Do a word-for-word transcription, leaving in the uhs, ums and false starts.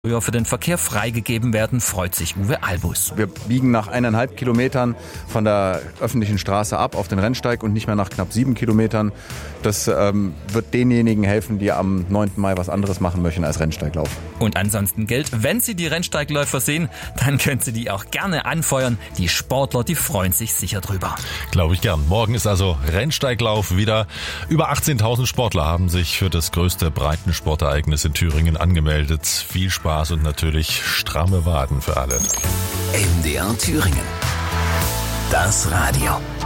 für den Verkehr freigegeben werden, freut sich Uwe Albus. Wir biegen nach eineinhalb Kilometern von der öffentlichen Straße ab auf den Rennsteig und nicht mehr nach knapp sieben Kilometern. Das ähm, wird denjenigen helfen, die am neunten Mai was anderes machen möchten als Rennsteiglauf. Und ansonsten gilt, wenn Sie die Rennsteigläufer sehen, dann können Sie die auch gerne anfeuern. Die Sportler, die freuen sich sicher drüber. Glaube ich gern. Morgen ist also Rennsteiglauf wieder. Über achtzehntausend Sportler haben sich für das größte Breitensportereignis in Thüringen angemeldet. Viel Spaß und natürlich stramme Waden für alle. M D R Thüringen. Das Radio.